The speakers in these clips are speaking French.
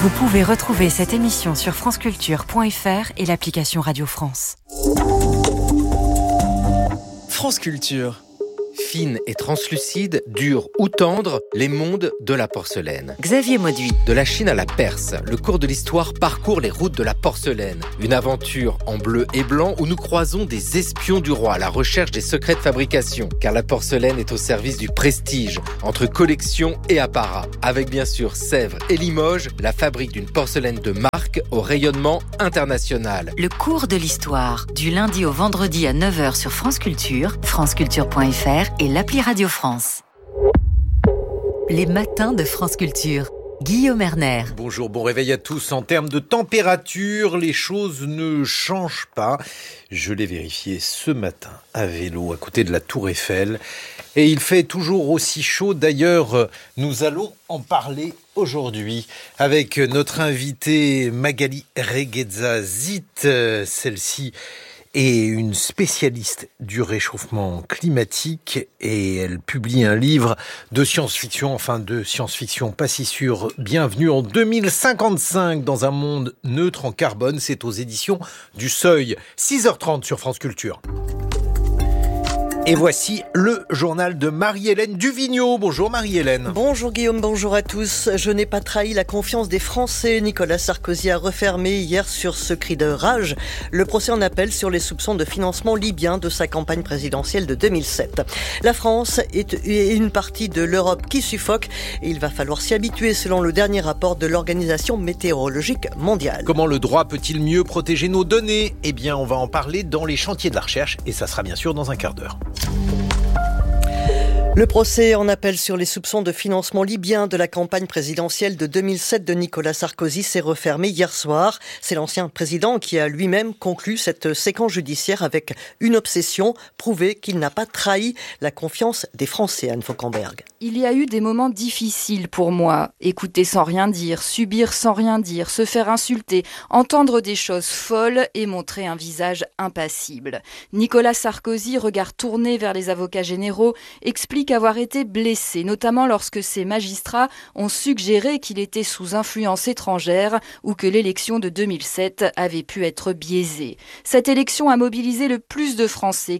Vous pouvez retrouver cette émission sur franceculture.fr et l'application Radio France. France Culture. Fine et translucide, dure ou tendre, les mondes de la porcelaine. Xavier Mauduit. De la Chine à la Perse, le cours de l'histoire parcourt les routes de la porcelaine. Une aventure en bleu et blanc où nous croisons des espions du roi à la recherche des secrets de fabrication. Car la porcelaine est au service du prestige, entre collection et apparat. Avec bien sûr Sèvres et Limoges, la fabrique d'une porcelaine de marque au rayonnement international. Le cours de l'histoire, du lundi au vendredi à 9h sur France Culture, franceculture.fr et l'appli Radio France. Les matins de France Culture. Guillaume Erner. Bonjour, bon réveil à tous. En termes de température, les choses ne changent pas. Je l'ai vérifié ce matin à vélo à côté de la Tour Eiffel. Et il fait toujours aussi chaud. D'ailleurs, nous allons en parler aujourd'hui avec notre invitée Magali Regueza-Zit. Celle-ci est une spécialiste du réchauffement climatique et elle publie un livre de science-fiction, pas si sûr. Bienvenue en 2055 dans un monde neutre en carbone. C'est aux éditions du Seuil. 6h30 sur France Culture. Et voici le journal de Marie-Hélène Duvigneau. Bonjour Marie-Hélène. Bonjour Guillaume, bonjour à tous. Je n'ai pas trahi la confiance des Français. Nicolas Sarkozy a refermé hier sur ce cri de rage le procès en appel sur les soupçons de financement libyen de sa campagne présidentielle de 2007. La France est une partie de l'Europe qui suffoque et il va falloir s'y habituer selon le dernier rapport de l'Organisation météorologique mondiale. Comment le droit peut-il mieux protéger nos données ? Eh bien, on va en parler dans les chantiers de la recherche et ça sera bien sûr dans un quart d'heure. Le procès en appel sur les soupçons de financement libyen de la campagne présidentielle de 2007 de Nicolas Sarkozy s'est refermé hier soir. C'est l'ancien président qui a lui-même conclu cette séquence judiciaire avec une obsession, prouver qu'il n'a pas trahi la confiance des Français, Anne Fauquemberg. Il y a eu des moments difficiles pour moi. Écouter sans rien dire, subir sans rien dire, se faire insulter, entendre des choses folles et montrer un visage impassible. Nicolas Sarkozy, regard tourné vers les avocats généraux, explique avoir été blessé, notamment lorsque ces magistrats ont suggéré qu'il était sous influence étrangère ou que l'élection de 2007 avait pu être biaisée. Cette élection a mobilisé le plus de Français,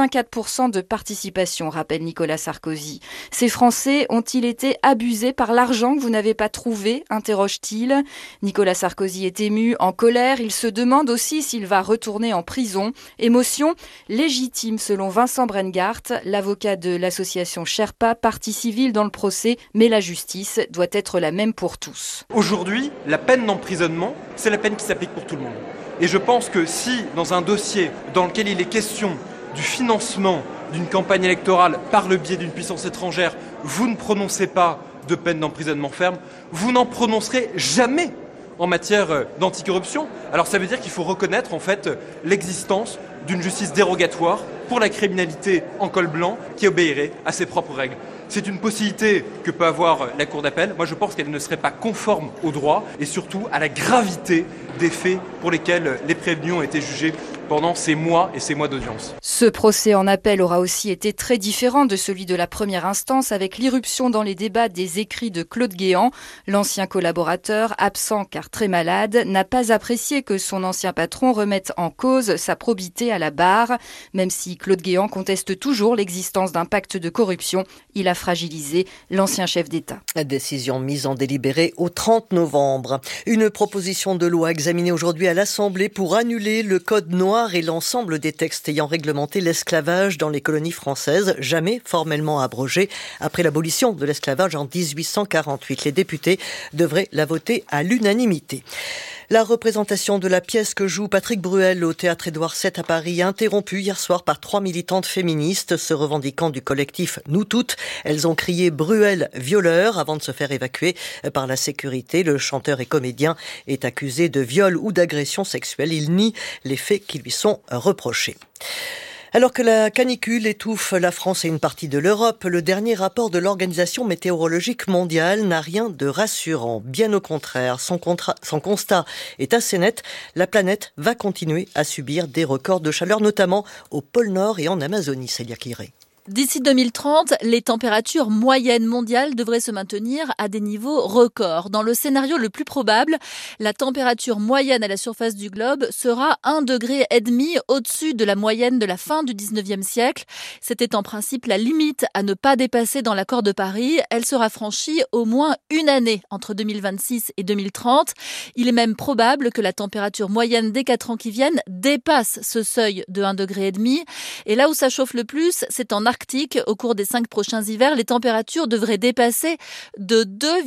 84% de participation, rappelle Nicolas Sarkozy. Ces Français ont-ils été abusés par l'argent que vous n'avez pas trouvé ? Interroge-t-il. Nicolas Sarkozy est ému, en colère. Il se demande aussi s'il va retourner en prison. Émotion légitime selon Vincent Brengart, l'avocat de l'association Sherpa, partie civile dans le procès, mais la justice doit être la même pour tous. Aujourd'hui, la peine d'emprisonnement, c'est la peine qui s'applique pour tout le monde. Et je pense que si, dans un dossier dans lequel il est question du financement d'une campagne électorale par le biais d'une puissance étrangère, vous ne prononcez pas de peine d'emprisonnement ferme, vous n'en prononcerez jamais en matière d'anticorruption. Alors ça veut dire qu'il faut reconnaître en fait l'existence d'une justice dérogatoire pour la criminalité en col blanc qui obéirait à ses propres règles. C'est une possibilité que peut avoir la Cour d'appel. Moi, je pense qu'elle ne serait pas conforme au droit et surtout à la gravité des faits pour lesquels les prévenus ont été jugés pendant ces mois et ces mois d'audience. Ce procès en appel aura aussi été très différent de celui de la première instance, avec l'irruption dans les débats des écrits de Claude Guéant. L'ancien collaborateur, absent car très malade, n'a pas apprécié que son ancien patron remette en cause sa probité à la barre. Même si Claude Guéant conteste toujours l'existence d'un pacte de corruption, il a fragilisé l'ancien chef d'État. La décision mise en délibéré au 30 novembre. Une proposition de loi examinée aujourd'hui à l'Assemblée pour annuler le code noir et l'ensemble des textes ayant réglementé l'esclavage dans les colonies françaises, jamais formellement abrogé après l'abolition de l'esclavage en 1848. Les députés devraient la voter à l'unanimité. La représentation de la pièce que joue Patrick Bruel au théâtre Édouard VII à Paris, interrompue hier soir par 3 militantes féministes se revendiquant du collectif Nous Toutes. Elles ont crié Bruel violeur avant de se faire évacuer par la sécurité. Le chanteur et comédien est accusé de viol ou d'agression sexuelle. Il nie les faits qui lui sont reprochés. Alors que la canicule étouffe la France et une partie de l'Europe, le dernier rapport de l'Organisation météorologique mondiale n'a rien de rassurant. Bien au contraire, son constat est assez net. La planète va continuer à subir des records de chaleur, notamment au pôle Nord et en Amazonie, Célia Kiré. D'ici 2030, les températures moyennes mondiales devraient se maintenir à des niveaux records. Dans le scénario le plus probable, la température moyenne à la surface du globe sera 1,5 degré au-dessus de la moyenne de la fin du 19e siècle. C'était en principe la limite à ne pas dépasser dans l'accord de Paris. Elle sera franchie au moins une année entre 2026 et 2030. Il est même probable que la température moyenne des 4 ans qui viennent dépasse ce seuil de 1,5 degré. Et là où ça chauffe le plus, c'est en Arctique. Au cours des 5 prochains hivers, les températures devraient dépasser de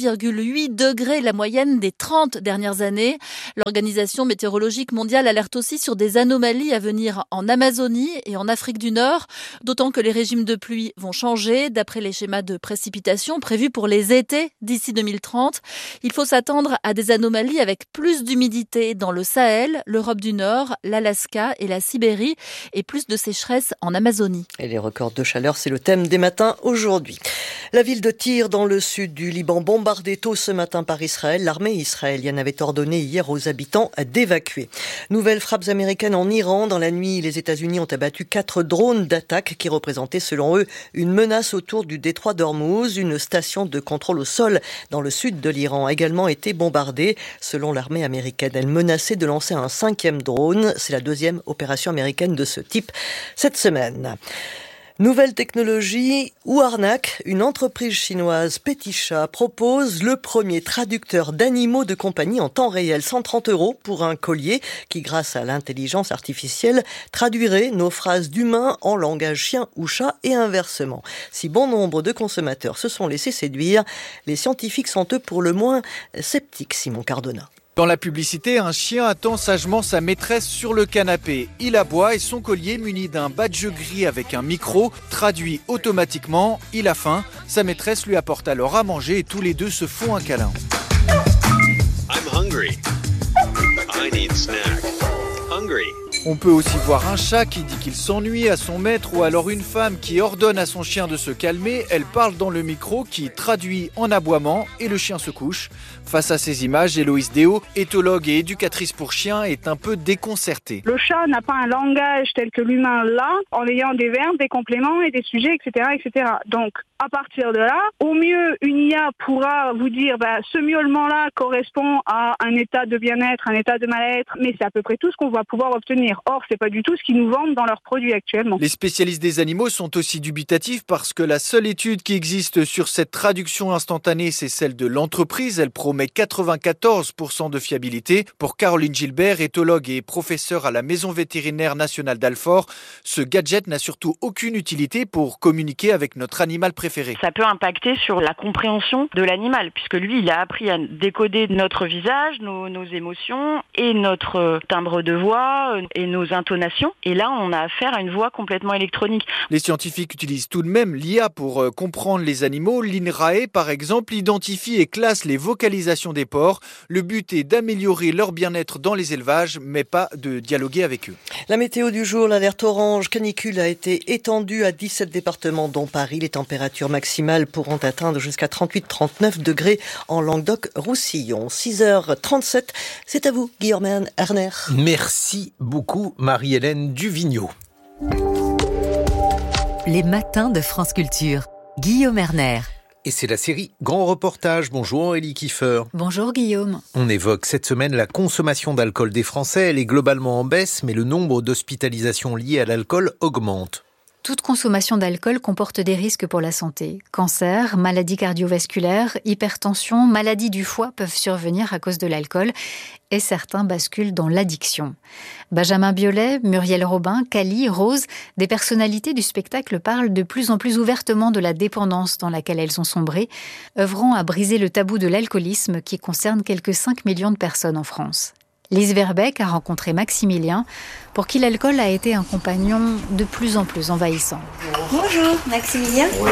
2,8 degrés la moyenne des 30 dernières années. L'Organisation météorologique mondiale alerte aussi sur des anomalies à venir en Amazonie et en Afrique du Nord, d'autant que les régimes de pluie vont changer d'après les schémas de précipitations prévus pour les étés d'ici 2030. Il faut s'attendre à des anomalies avec plus d'humidité dans le Sahel, l'Europe du Nord, l'Alaska et la Sibérie et plus de sécheresse en Amazonie. Et les records de chaleur, c'est le thème des matins aujourd'hui. La ville de Tyr, dans le sud du Liban, bombardée tôt ce matin par Israël. L'armée israélienne avait ordonné hier aux habitants d'évacuer. Nouvelles frappes américaines en Iran. Dans la nuit, les États-Unis ont abattu 4 drones d'attaque qui représentaient, selon eux, une menace autour du détroit d'Ormuz. Une station de contrôle au sol dans le sud de l'Iran a également été bombardée. Selon l'armée américaine, elle menaçait de lancer un 5e drone. C'est la 2e opération américaine de ce type cette semaine. Nouvelle technologie ou arnaque, une entreprise chinoise, Petisha, propose le premier traducteur d'animaux de compagnie en temps réel. 130 € pour un collier qui, grâce à l'intelligence artificielle, traduirait nos phrases d'humains en langage chien ou chat et inversement. Si bon nombre de consommateurs se sont laissés séduire, les scientifiques sont eux pour le moins sceptiques, Simon Cardona. Dans la publicité, un chien attend sagement sa maîtresse sur le canapé. Il aboie et son collier muni d'un badge gris avec un micro traduit automatiquement. Il a faim, sa maîtresse lui apporte alors à manger et tous les deux se font un câlin. I'm hungry. I need snack. Hungry. On peut aussi voir un chat qui dit qu'il s'ennuie à son maître ou alors une femme qui ordonne à son chien de se calmer. Elle parle dans le micro qui traduit en aboiement et le chien se couche. Face à ces images, Héloïse Déo, éthologue et éducatrice pour chiens, est un peu déconcertée. Le chat n'a pas un langage tel que l'humain l'a, en ayant des verbes, des compléments et des sujets, etc., etc. Donc, à partir de là, au mieux, une IA pourra vous dire ce miaulement-là correspond à un état de bien-être, un état de mal-être, mais c'est à peu près tout ce qu'on va pouvoir obtenir. Or, c'est pas du tout ce qu'ils nous vendent dans leurs produits actuellement. Les spécialistes des animaux sont aussi dubitatifs parce que la seule étude qui existe sur cette traduction instantanée, c'est celle de l'entreprise. Elle promet 94% de fiabilité. Pour Caroline Gilbert, éthologue et professeure à la Maison vétérinaire nationale d'Alfort, ce gadget n'a surtout aucune utilité pour communiquer avec notre animal préféré. Ça peut impacter sur la compréhension de l'animal, puisque lui, il a appris à décoder notre visage, nos émotions et notre timbre de voix et nos intonations. Et là, on a affaire à une voix complètement électronique. Les scientifiques utilisent tout de même l'IA pour comprendre les animaux. L'INRAE, par exemple, identifie et classe les vocalisations des porcs. Le but est d'améliorer leur bien-être dans les élevages, mais pas de dialoguer avec eux. La météo du jour, l'alerte orange canicule a été étendue à 17 départements, dont Paris. Les températures maximales pourront atteindre jusqu'à 38-39 degrés en Languedoc-Roussillon. 6h37, c'est à vous, Guillaume Erner. Merci beaucoup, Marie-Hélène Duvigneau. Les matins de France Culture. Guillaume Erner. Et c'est la série Grand Reportage. Bonjour Aurélie Kiefer. Bonjour Guillaume. On évoque cette semaine la consommation d'alcool des Français. Elle est globalement en baisse, mais le nombre d'hospitalisations liées à l'alcool augmente. Toute consommation d'alcool comporte des risques pour la santé. Cancer, maladies cardiovasculaires, hypertension, maladies du foie peuvent survenir à cause de l'alcool et certains basculent dans l'addiction. Benjamin Biolay, Muriel Robin, Cali, Rose, des personnalités du spectacle parlent de plus en plus ouvertement de la dépendance dans laquelle elles ont sombré, œuvrant à briser le tabou de l'alcoolisme qui concerne quelques 5 millions de personnes en France. Lise Verbeek a rencontré Maximilien, pour qui l'alcool a été un compagnon de plus en plus envahissant. Bonjour, Maximilien. Oui.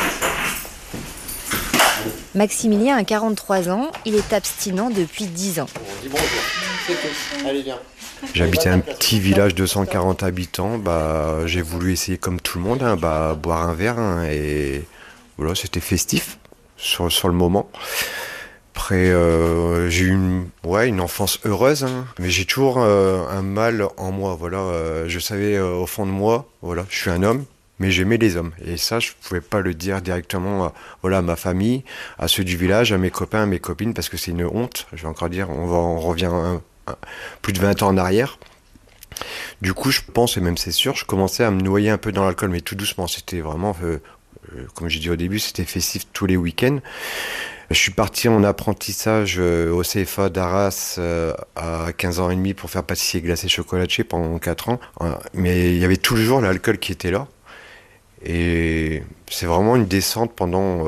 Maximilien a 43 ans, il est abstinent depuis 10 ans. On dit bonjour, c'est tout. Allez, viens. J'habitais un petit village de 140 habitants, j'ai voulu essayer comme tout le monde, boire un verre, et voilà, c'était festif sur le moment. Après, j'ai eu une enfance heureuse, mais j'ai toujours un mal en moi. Voilà, je savais au fond de moi, voilà, je suis un homme, mais j'aimais les hommes. Et ça, je pouvais pas le dire directement à ma famille, à ceux du village, à mes copains, à mes copines, parce que c'est une honte. Je vais encore dire, on revient plus de 20 ans en arrière. Du coup, je pense, et même c'est sûr, je commençais à me noyer un peu dans l'alcool, mais tout doucement. C'était vraiment, comme j'ai dit au début, c'était festif tous les week-ends. Je suis parti en apprentissage au CFA d'Arras à 15 ans et demi pour faire pâtissier glacé chocolatier pendant 4 ans. Mais il y avait toujours l'alcool qui était là. Et c'est vraiment une descente pendant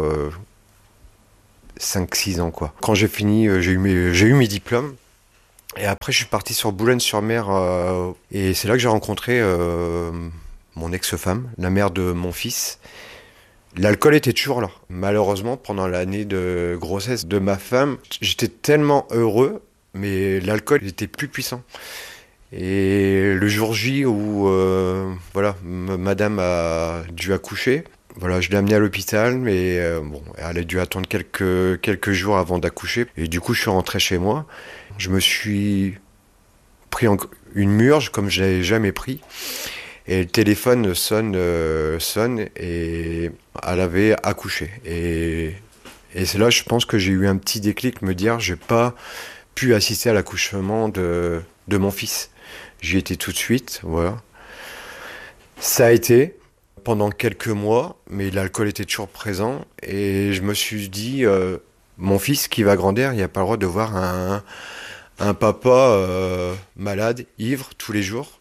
5-6 ans, quoi. Quand j'ai fini, j'ai eu mes diplômes. Et après, je suis parti sur Boulogne-sur-Mer. Et c'est là que j'ai rencontré mon ex-femme, la mère de mon fils. L'alcool était toujours là. Malheureusement, pendant l'année de grossesse de ma femme, j'étais tellement heureux, mais l'alcool était plus puissant. Et le jour J où madame a dû accoucher, je l'ai amenée à l'hôpital, mais elle a dû attendre quelques jours avant d'accoucher. Et du coup, je suis rentré chez moi. Je me suis pris une murge comme je n'avais jamais pris. Et le téléphone sonne et elle avait accouché. Et c'est là, je pense que j'ai eu un petit déclic, me dire, j'ai pas pu assister à l'accouchement de mon fils. J'y étais tout de suite, voilà. Ça a été pendant quelques mois, mais l'alcool était toujours présent. Et je me suis dit, mon fils qui va grandir, il n'y a pas le droit de voir un papa malade, ivre, tous les jours.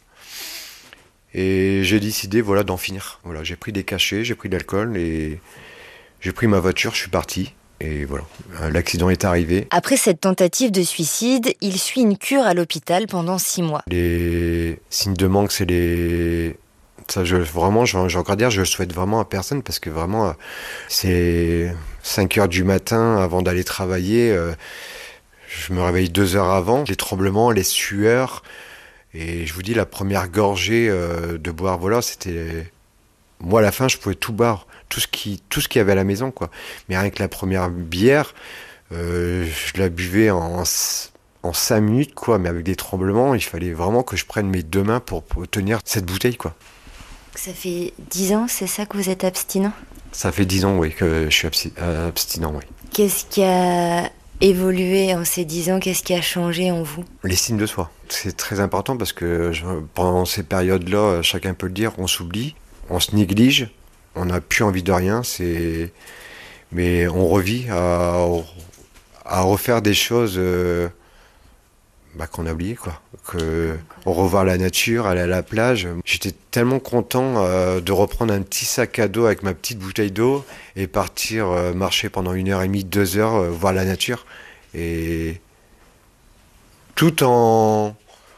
Et j'ai décidé d'en finir. Voilà, j'ai pris des cachets, j'ai pris de l'alcool et j'ai pris ma voiture, je suis parti. Et voilà, l'accident est arrivé. Après cette tentative de suicide, il suit une cure à l'hôpital pendant 6 mois. Les signes de manque, c'est les... Ça, j'ai encore dire, je le souhaite vraiment à personne parce que vraiment, c'est 5h du matin avant d'aller travailler. Je me réveille 2 heures avant. Les tremblements, les sueurs... Et je vous dis, la première gorgée de boire, c'était... Moi, à la fin, je pouvais tout boire, tout ce qu'il y avait à la maison, quoi. Mais rien que la première bière, je la buvais en 5 minutes, quoi. Mais avec des tremblements, il fallait vraiment que je prenne mes 2 mains pour tenir cette bouteille, quoi. Ça fait 10 ans, c'est ça que vous êtes abstinent ? Ça fait 10 ans, oui, que je suis abstinent, oui. Qu'est-ce qui a évolué en ces 10 ans ? Qu'est-ce qui a changé en vous ? L'estime de soi. C'est très important parce que pendant ces périodes-là, chacun peut le dire, on s'oublie, on se néglige, on n'a plus envie de rien, mais on revit à refaire des choses qu'on a oubliées, quoi. Revoir la nature, aller à la plage. J'étais tellement content de reprendre un petit sac à dos avec ma petite bouteille d'eau et partir marcher pendant 1h30, 2 heures, voir la nature. Et tout en...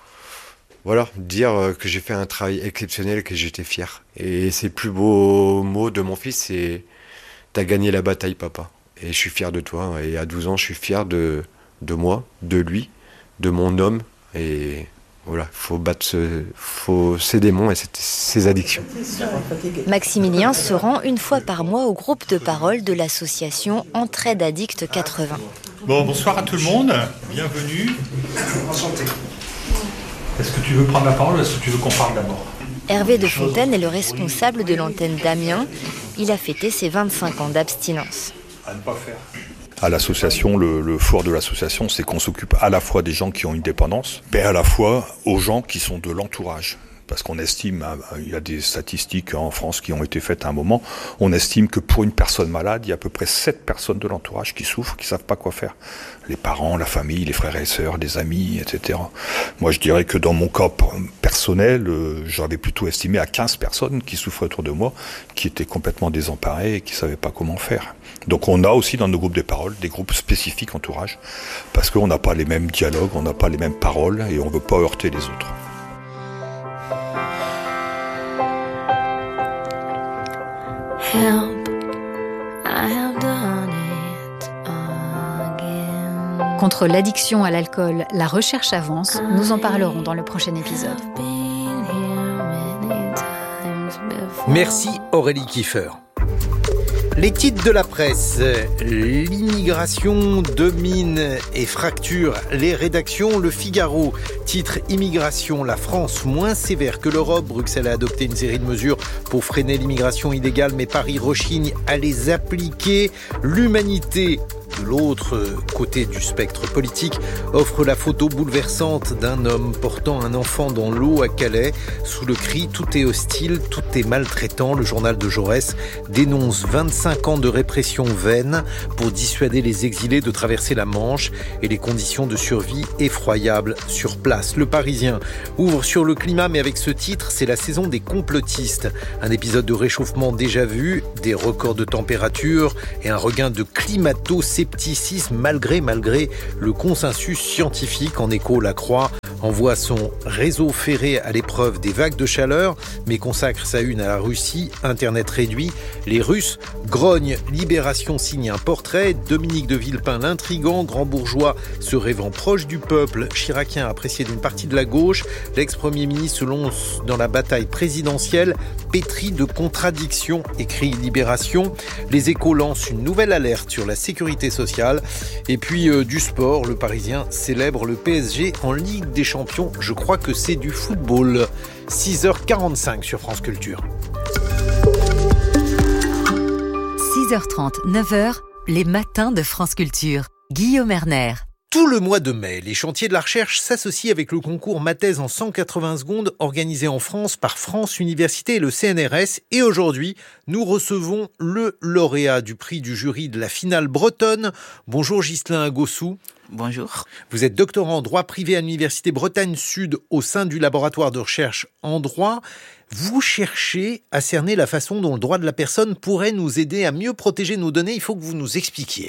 dire que j'ai fait un travail exceptionnel, que j'étais fier. Et c'est le plus beau mot de mon fils, c'est « T'as gagné la bataille, papa. Et je suis fier de toi. » Et à 12 ans, je suis fier de moi, de lui, de mon homme. Et voilà, il faut battre ces démons et ces addictions. Maximilien se rend une fois par mois au groupe de parole de l'association Entraide Addicts 80. Bonsoir à tout le monde. Bienvenue. Enchanté. Est-ce que tu veux prendre la parole ou est-ce que tu veux qu'on parle d'abord ? Hervé de Fontaine est le responsable de l'antenne d'Amiens. Il a fêté ses 25 ans d'abstinence. À ne pas faire. À l'association, le fort de l'association, c'est qu'on s'occupe à la fois des gens qui ont une dépendance, mais à la fois aux gens qui sont de l'entourage. Parce qu'on estime, il y a des statistiques en France qui ont été faites à un moment, on estime que pour une personne malade, il y a à peu près 7 personnes de l'entourage qui souffrent, qui ne savent pas quoi faire. Les parents, la famille, les frères et sœurs, les amis, etc. Moi, je dirais que dans mon cas personnel, j'avais plutôt estimé à 15 personnes qui souffraient autour de moi, qui étaient complètement désemparées et qui ne savaient pas comment faire. Donc on a aussi dans nos groupes de parole des groupes spécifiques entourage, parce qu'on n'a pas les mêmes dialogues, on n'a pas les mêmes paroles et on ne veut pas heurter les autres. Contre l'addiction à l'alcool, la recherche avance. Nous en parlerons dans le prochain épisode. Merci Aurélie Kiefer. Les titres de la presse. L'immigration domine et fracture les rédactions. Le Figaro, titre Immigration, la France moins sévère que l'Europe. Bruxelles a adopté une série de mesures pour freiner l'immigration illégale, mais Paris rechigne à les appliquer. L'Humanité, de l'autre côté du spectre politique, offre la photo bouleversante d'un homme portant un enfant dans l'eau à Calais. Sous le cri « Tout est hostile, tout est maltraitant », le journal de Jaurès dénonce 25 ans de répression vaine pour dissuader les exilés de traverser la Manche et les conditions de survie effroyables sur place. Le Parisien ouvre sur le climat, mais avec ce titre, c'est la saison des complotistes. Un épisode de réchauffement déjà vu, des records de température et un regain de climato-scepticisme malgré le consensus scientifique. En écho, La Croix envoie son réseau ferré à l'épreuve des vagues de chaleur, mais consacre sa une à la Russie. Internet réduit, les Russes grognent. Libération signe un portrait. Dominique de Villepin, l'intrigant, grand bourgeois se rêvant proche du peuple, chiracien apprécié d'une partie de la gauche. L'ex-premier ministre se lance dans la bataille présidentielle, pétri de contradictions, écrit Libération. Les Échos lancent une nouvelle alerte sur la sécurité sociale. Et puis du sport, le Parisien célèbre le PSG en Ligue des Champions. Je crois que c'est du football. 6h45 sur France Culture. 6h30, 9h, les matins de France Culture. Guillaume Erner. Tout le mois de mai, les chantiers de la recherche s'associent avec le concours Ma thèse en 180 secondes organisé en France par France Université et le CNRS. Et aujourd'hui, nous recevons le lauréat du prix du jury de la finale bretonne. Bonjour Ghislain Agossou. Bonjour. Vous êtes doctorant en droit privé à l'Université Bretagne Sud au sein du laboratoire de recherche en droit. Vous cherchez à cerner la façon dont le droit de la personne pourrait nous aider à mieux protéger nos données. Il faut que vous nous expliquiez.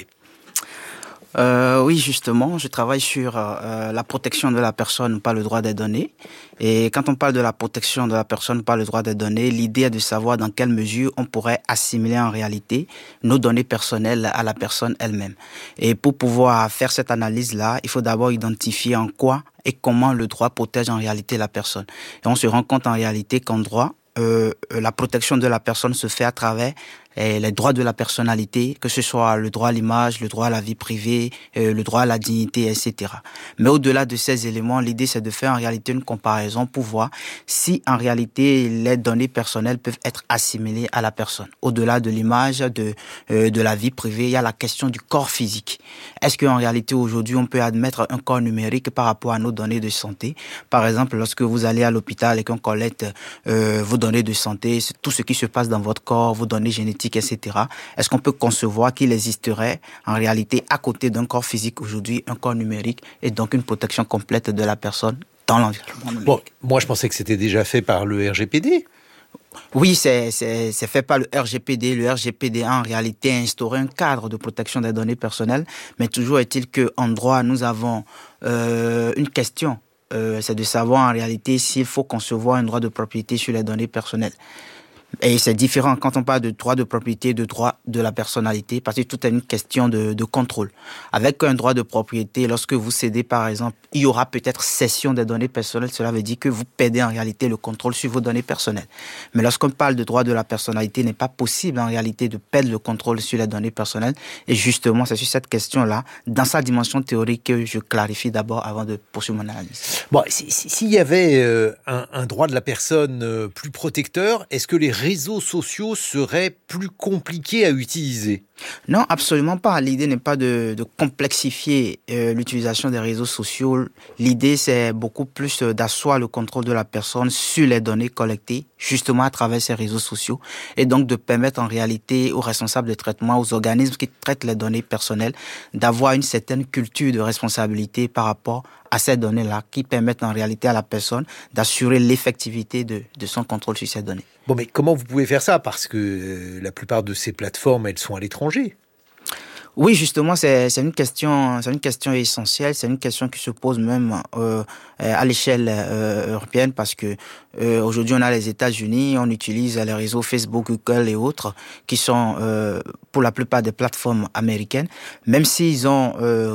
Oui, justement, je travaille sur la protection de la personne par le droit des données. Et quand on parle de la protection de la personne par le droit des données, l'idée est de savoir dans quelle mesure on pourrait assimiler en réalité nos données personnelles à la personne elle-même. Et pour pouvoir faire cette analyse-là, il faut d'abord identifier en quoi et comment le droit protège en réalité la personne. Et on se rend compte en réalité qu'en droit, la protection de la personne se fait à travers les droits de la personnalité, que ce soit le droit à l'image, le droit à la vie privée, le droit à la dignité, etc. Mais au-delà de ces éléments, l'idée c'est de faire en réalité une comparaison pour voir si en réalité les données personnelles peuvent être assimilées à la personne. Au-delà de l'image, de la vie privée, il y a la question du corps physique. Est-ce qu'en réalité aujourd'hui on peut admettre un corps numérique par rapport à nos données de santé? Par exemple, lorsque vous allez à l'hôpital et qu'on collecte vos données de santé, tout ce qui se passe dans votre corps, vos données génétiques, etc. Est-ce qu'on peut concevoir qu'il existerait en réalité à côté d'un corps physique aujourd'hui, un corps numérique et donc une protection complète de la personne dans l'environnement numérique? Bon, moi je pensais que c'était déjà fait par le RGPD. Oui, c'est fait par le RGPD. Le RGPD a en réalité instauré un cadre de protection des données personnelles, mais toujours est-il qu'en droit, nous avons une question. C'est de savoir en réalité s'il faut concevoir un droit de propriété sur les données personnelles. Et c'est différent quand on parle de droit de propriété, de droit de la personnalité, parce que tout est une question de contrôle. Avec un droit de propriété, lorsque vous cédez par exemple, il y aura peut-être cession des données personnelles, cela veut dire que vous perdez en réalité le contrôle sur vos données personnelles. Mais lorsqu'on parle de droit de la personnalité, il n'est pas possible en réalité de perdre le contrôle sur les données personnelles. Et justement, c'est sur cette question-là, dans sa dimension théorique, que je clarifie d'abord avant de poursuivre mon analyse. Bon, s'il y avait un droit de la personne plus protecteur, est-ce que les réseaux sociaux seraient plus compliqués à utiliser? Non, absolument pas. L'idée n'est pas de complexifier l'utilisation des réseaux sociaux. L'idée, c'est beaucoup plus d'asseoir le contrôle de la personne sur les données collectées, justement à travers ces réseaux sociaux, et donc de permettre en réalité aux responsables de traitement, aux organismes qui traitent les données personnelles, d'avoir une certaine culture de responsabilité par rapport à ces données-là, qui permettent en réalité à la personne d'assurer l'effectivité de son contrôle sur ces données. Bon, mais comment vous pouvez faire ça? Parce que la plupart de ces plateformes, elles sont à l'étranger. Oui, justement, c'est une question essentielle. C'est une question qui se pose même à l'échelle européenne, parce que Aujourd'hui, on a les États-Unis, on utilise les réseaux Facebook, Google et autres, qui sont pour la plupart des plateformes américaines, même s'ils ont,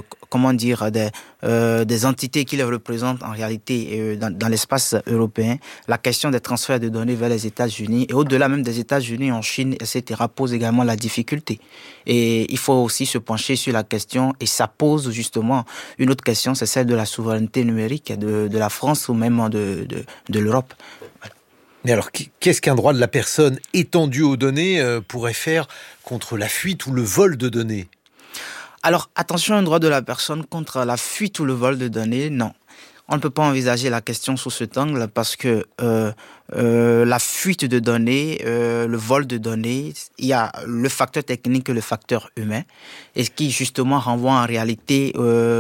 des entités qui les représentent en réalité dans l'espace européen. La question des transferts de données vers les États-Unis et au-delà même des États-Unis, en Chine, etc., pose également la difficulté. Et il faut aussi se pencher sur la question, et ça pose justement une autre question, c'est celle de la souveraineté numérique de la France ou même de l'Europe. Voilà. Mais alors, qu'est-ce qu'un droit de la personne étendu aux données pourrait faire contre la fuite ou le vol de données ? Alors, attention, un droit de la personne contre la fuite ou le vol de données, non. On ne peut pas envisager la question sous cet angle parce que la fuite de données, le vol de données, il y a le facteur technique et le facteur humain, et ce qui justement renvoie en réalité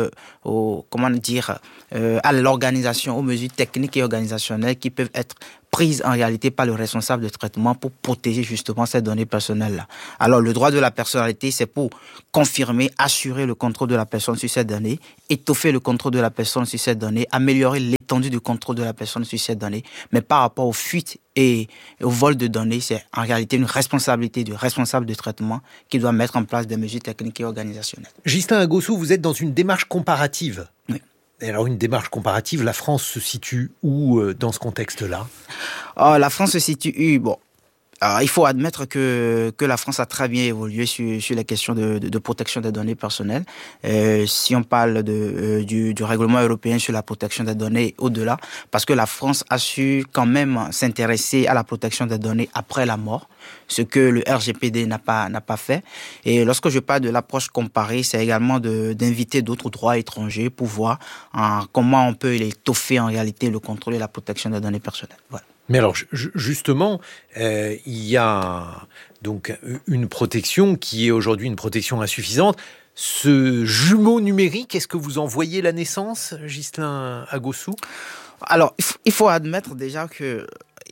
à l'organisation, aux mesures techniques et organisationnelles qui peuvent être prises en réalité par le responsable de traitement pour protéger justement ces données personnelles-là. Alors le droit de la personnalité, c'est pour confirmer, assurer le contrôle de la personne sur ces données, étoffer le contrôle de la personne sur ces données, améliorer l'étendue du contrôle de la personne sur ces données. Mais par rapport aux fuites et au vol de données, c'est en réalité une responsabilité du responsable de traitement qui doit mettre en place des mesures techniques et organisationnelles. Ghislain Agossou, vous êtes dans une démarche comparative. Oui. Et alors une démarche comparative, la France se situe où dans ce contexte-là ? La France se situe... il faut admettre que la France a très bien évolué sur les questions de protection des données personnelles. Si on parle du règlement européen sur la protection des données au-delà, parce que la France a su quand même s'intéresser à la protection des données après la mort, ce que le RGPD n'a pas fait. Et lorsque je parle de l'approche comparée, c'est également d'inviter d'autres droits étrangers pour voir comment on peut étoffer en réalité le contrôle et la protection des données personnelles. Voilà. Mais alors, justement, il y a donc une protection qui est aujourd'hui une protection insuffisante. Ce jumeau numérique, est-ce que vous en voyez la naissance, Ghislain Agossou ? Alors, il faut admettre déjà que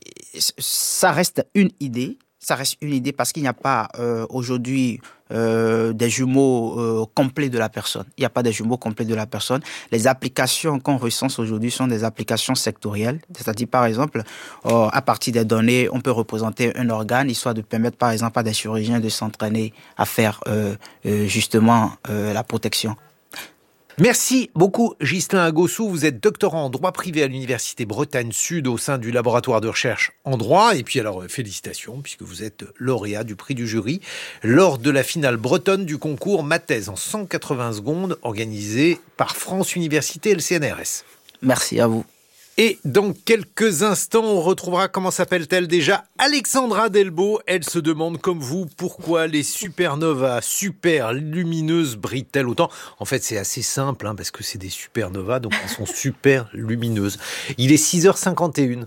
ça reste une idée. Ça reste une idée parce qu'il n'y a pas aujourd'hui des jumeaux complets de la personne. Il n'y a pas des jumeaux complets de la personne. Les applications qu'on recense aujourd'hui sont des applications sectorielles. C'est-à-dire, par exemple, à partir des données, on peut représenter un organe, histoire de permettre, par exemple, à des chirurgiens de s'entraîner à faire justement la protection. Merci beaucoup Ghislain Agossou, vous êtes doctorant en droit privé à l'Université Bretagne Sud au sein du laboratoire de recherche en droit. Et puis alors félicitations puisque vous êtes lauréat du prix du jury lors de la finale bretonne du concours Ma thèse en 180 secondes organisé par France Université et le CNRS. Merci à vous. Et dans quelques instants, on retrouvera, comment s'appelle-t-elle déjà, Alexandra Delbo. Elle se demande, comme vous, pourquoi les supernovas super lumineuses brillent-elles autant. En fait, c'est assez simple, parce que c'est des supernovas, donc elles sont super lumineuses. Il est 6h51.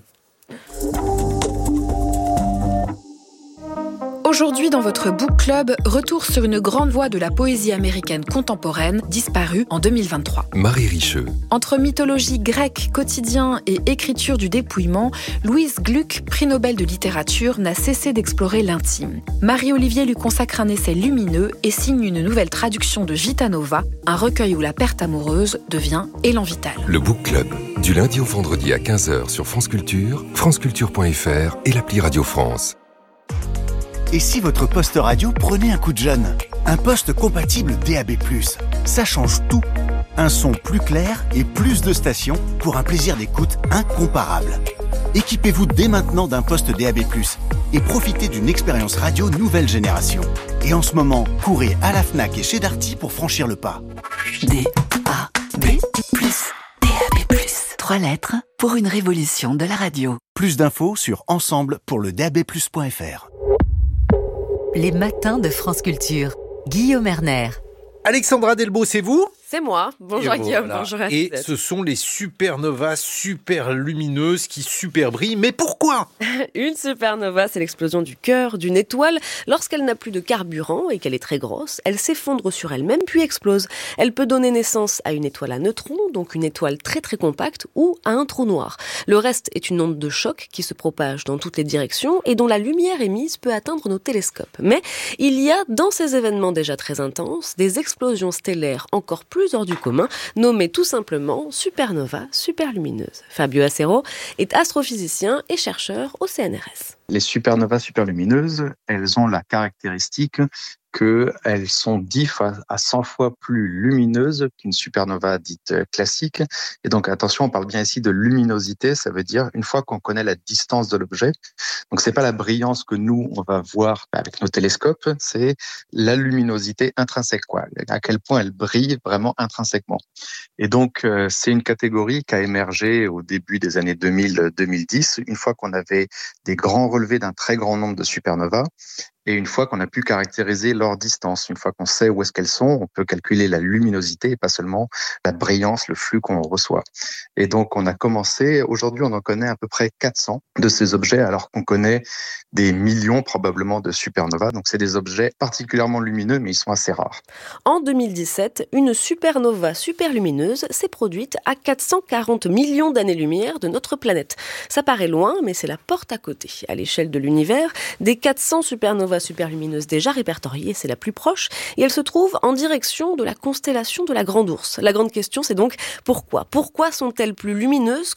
Aujourd'hui, dans votre Book Club, retour sur une grande voix de la poésie américaine contemporaine, disparue en 2023. Marie Richeux. Entre mythologie grecque, quotidien et écriture du dépouillement, Louise Gluck, prix Nobel de littérature, n'a cessé d'explorer l'intime. Marie-Olivier lui consacre un essai lumineux et signe une nouvelle traduction de Vita Nova, un recueil où la perte amoureuse devient élan vital. Le Book Club, du lundi au vendredi à 15h sur France Culture, franceculture.fr et l'appli Radio France. Et si votre poste radio prenait un coup de jeune ? Un poste compatible DAB+. Ça change tout. Un son plus clair et plus de stations pour un plaisir d'écoute incomparable. Équipez-vous dès maintenant d'un poste DAB+, et profitez d'une expérience radio nouvelle génération. Et en ce moment, courez à la Fnac et chez Darty pour franchir le pas. DAB+. DAB+. 3 lettres pour une révolution de la radio. Plus d'infos sur ensemble pour le dabplus.fr. Les matins de France Culture. Guillaume Erner. Alexandra Delbo, c'est vous ? C'est moi. Bonjour Guillaume, bonjour à tous. Et ce sont les supernovas super lumineuses qui super brillent. Mais pourquoi ? Une supernova, c'est l'explosion du cœur d'une étoile. Lorsqu'elle n'a plus de carburant et qu'elle est très grosse, elle s'effondre sur elle-même puis explose. Elle peut donner naissance à une étoile à neutrons, donc une étoile très très compacte, ou à un trou noir. Le reste est une onde de choc qui se propage dans toutes les directions et dont la lumière émise peut atteindre nos télescopes. Mais il y a dans ces événements déjà très intenses des explosions stellaires encore plus plus hors du commun, nommées tout simplement supernovas superlumineuses. Fabio Acero est astrophysicien et chercheur au CNRS. Les supernovas superlumineuses, elles ont la caractéristique qu'elles sont 10 à 100 fois plus lumineuses qu'une supernova dite classique. Et donc attention, on parle bien ici de luminosité, ça veut dire une fois qu'on connaît la distance de l'objet. Donc c'est pas la brillance que nous, on va voir avec nos télescopes, c'est la luminosité intrinsèque, quoi. À quel point elle brille vraiment intrinsèquement. Et donc c'est une catégorie qui a émergé au début des années 2000-2010, une fois qu'on avait des grands relevés d'un très grand nombre de supernovas. Et une fois qu'on a pu caractériser leur distance, une fois qu'on sait où est-ce qu'elles sont, on peut calculer la luminosité et pas seulement la brillance, le flux qu'on reçoit. Et donc on a commencé, aujourd'hui on en connaît à peu près 400 de ces objets, alors qu'on connaît des millions probablement de supernovas. Donc c'est des objets particulièrement lumineux, mais ils sont assez rares. En 2017, une supernova superlumineuse s'est produite à 440 millions d'années-lumière de notre planète. Ça paraît loin, mais c'est la porte à côté. À l'échelle de l'univers, des 400 supernovas superlumineuse déjà répertoriée, c'est la plus proche, et elle se trouve en direction de la constellation de la Grande Ourse. La grande question, c'est donc pourquoi ? Pourquoi sont-elles plus lumineuses